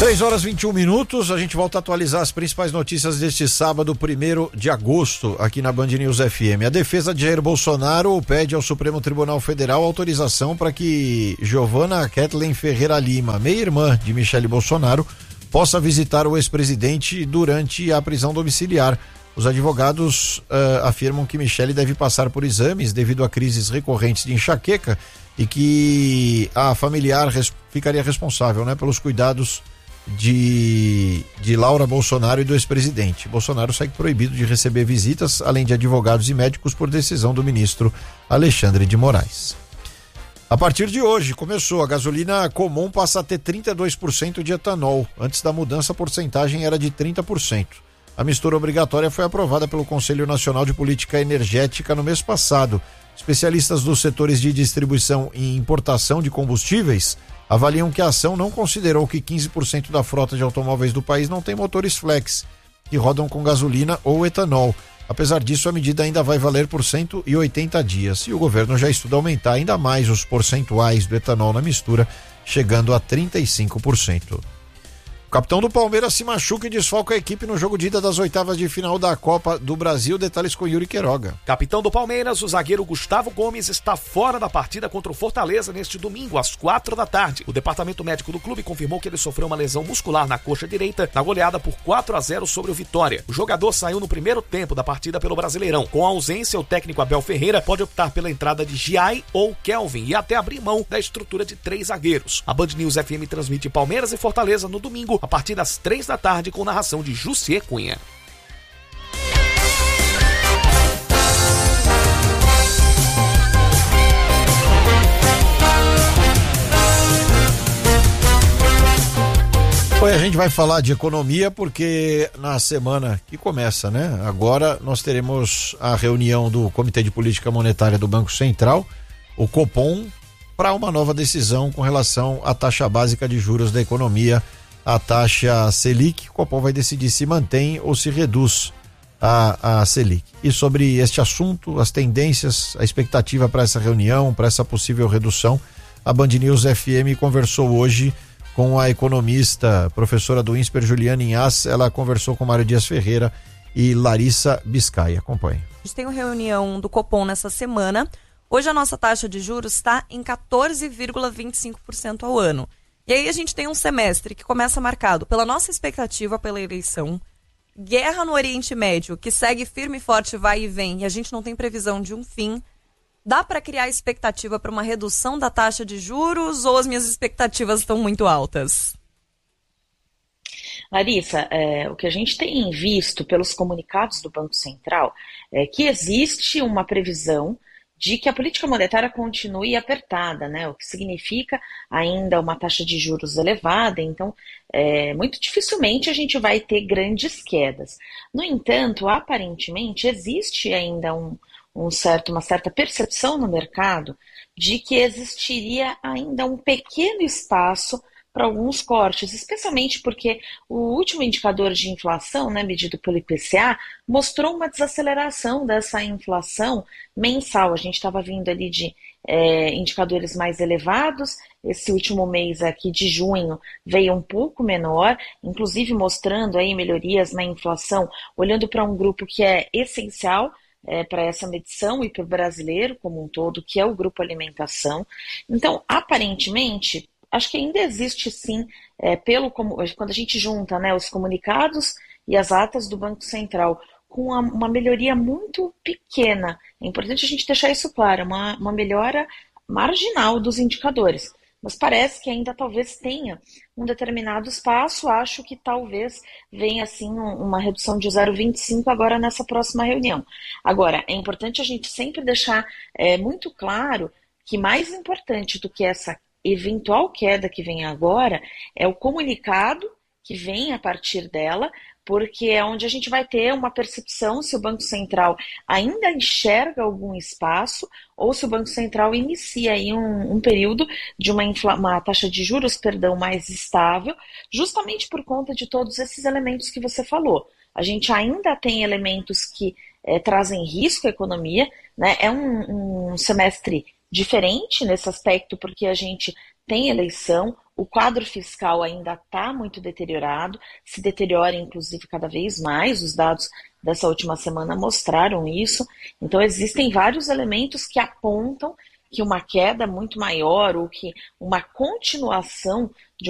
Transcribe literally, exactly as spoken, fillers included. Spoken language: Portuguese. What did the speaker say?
três horas e vinte e um minutos, a gente volta a atualizar as principais notícias deste sábado, primeiro de agosto, aqui na Band News F M. A defesa de Jair Bolsonaro pede ao Supremo Tribunal Federal autorização para que Giovana Kathleen Ferreira Lima, meia-irmã de Michele Bolsonaro, possa visitar o ex-presidente durante a prisão domiciliar. Os advogados uh, afirmam que Michele deve passar por exames devido a crises recorrentes de enxaqueca e que a familiar res- ficaria responsável, né, pelos cuidados de, de Laura Bolsonaro e do ex-presidente. Bolsonaro segue proibido de receber visitas, além de advogados e médicos, por decisão do ministro Alexandre de Moraes. A partir de hoje, começou, a gasolina comum passa a ter trinta e dois por cento de etanol. Antes da mudança, a porcentagem era de trinta por cento. A mistura obrigatória foi aprovada pelo Conselho Nacional de Política Energética no mês passado. Especialistas dos setores de distribuição e importação de combustíveis avaliam que a ação não considerou que quinze por cento da frota de automóveis do país não tem motores flex, que rodam com gasolina ou etanol. Apesar disso, a medida ainda vai valer por cento e oitenta dias e o governo já estuda aumentar ainda mais os percentuais do etanol na mistura, chegando a trinta e cinco por cento. O capitão do Palmeiras se machuca e desfalca a equipe no jogo de ida das oitavas de final da Copa do Brasil. Detalhes com Yuri Queiroga. Capitão do Palmeiras, o zagueiro Gustavo Gomes, está fora da partida contra o Fortaleza neste domingo, às quatro da tarde. O departamento médico do clube confirmou que ele sofreu uma lesão muscular na coxa direita na goleada por quatro a zero sobre o Vitória. O jogador saiu no primeiro tempo da partida pelo Brasileirão. Com a ausência, o técnico Abel Ferreira pode optar pela entrada de Giai ou Kelvin e até abrir mão da estrutura de três zagueiros. A Band News F M transmite Palmeiras e Fortaleza no domingo, a partir das três da tarde, com narração de Jussier Cunha. Oi, a gente vai falar de economia porque na semana que começa, né? Agora nós teremos a reunião do Comitê de Política Monetária do Banco Central, o Copom, para uma nova decisão com relação à taxa básica de juros da economia, a taxa Selic. O Copom vai decidir se mantém ou se reduz a, a Selic. E sobre este assunto, as tendências, a expectativa para essa reunião, para essa possível redução, a Band News F M conversou hoje com a economista, professora do INSPER, Juliana Inhas. Ela conversou com Mário Dias Ferreira e Larissa Biscay. Acompanhe. A gente tem uma reunião do Copom nessa semana. Hoje a nossa taxa de juros está em quatorze vírgula vinte e cinco por cento ao ano. E aí a gente tem um semestre que começa marcado pela nossa expectativa pela eleição, guerra no Oriente Médio, que segue firme e forte, vai e vem, e a gente não tem previsão de um fim. Dá para criar expectativa para uma redução da taxa de juros ou as minhas expectativas estão muito altas? Larissa, é, o que a gente tem visto pelos comunicados do Banco Central é que existe uma previsão de que a política monetária continue apertada, né? O que significa ainda uma taxa de juros elevada, então é, muito dificilmente a gente vai ter grandes quedas. No entanto, aparentemente existe ainda um, um certo, uma certa percepção no mercado de que existiria ainda um pequeno espaço para alguns cortes, especialmente porque o último indicador de inflação, né, medido pelo I P C A, mostrou uma desaceleração dessa inflação mensal. A gente estava vindo ali de é, indicadores mais elevados, esse último mês aqui de junho veio um pouco menor, inclusive mostrando aí melhorias na inflação, olhando para um grupo que é essencial É, para essa medição e para o brasileiro como um todo, que é o grupo alimentação. Então, aparentemente, acho que ainda existe sim, é, pelo, como, quando a gente junta, né, os comunicados e as atas do Banco Central, com uma, uma melhoria muito pequena. É importante a gente deixar isso claro, uma, uma melhora marginal dos indicadores. Mas parece que ainda talvez tenha um determinado espaço. Acho que talvez venha assim uma redução de zero vírgula vinte e cinco agora nessa próxima reunião. Agora, é importante a gente sempre deixar é, muito claro que mais importante do que essa eventual queda que vem agora é o comunicado que vem a partir dela, porque é onde a gente vai ter uma percepção se o Banco Central ainda enxerga algum espaço ou se o Banco Central inicia aí um, um período de uma, infla, uma taxa de juros, perdão, mais estável, justamente por conta de todos esses elementos que você falou. A gente ainda tem elementos que é, trazem risco à economia, né? É um, um semestre diferente nesse aspecto, porque a gente tem eleição, o quadro fiscal ainda está muito deteriorado, se deteriora inclusive cada vez mais, os dados dessa última semana mostraram isso, então existem vários elementos que apontam que uma queda muito maior ou que uma continuação de